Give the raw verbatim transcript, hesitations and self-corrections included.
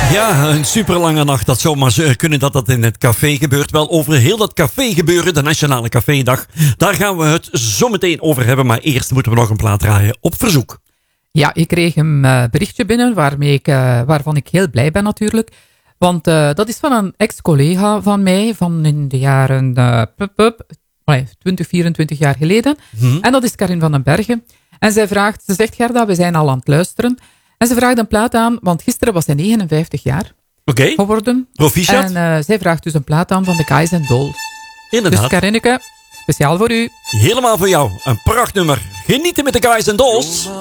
Ja, een superlange nacht. Dat zou maar kunnen dat dat in het café gebeurt. Wel, over heel dat café gebeuren, de Nationale Cafédag. Daar gaan we het zo meteen over hebben. Maar eerst moeten we nog een plaat draaien op verzoek. Ja, ik kreeg een uh, berichtje binnen waarmee ik, uh, waarvan ik heel blij ben natuurlijk. Want uh, dat is van een ex-collega van mij van in de jaren uh, pup, pup, twintig, vierentwintig jaar geleden. Hmm. En dat is Karin van den Bergen. En zij vraagt, ze zegt, Gerda, we zijn al aan het luisteren. En ze vraagt een plaat aan, want gisteren was hij negenenvijftig jaar okay. geworden. Proficiat. En uh, zij vraagt dus een plaat aan van de Guys and Dolls. Inderdaad. Dus Karinneke, speciaal voor u. Helemaal voor jou. Een prachtnummer. Genieten met de Guys and Dolls.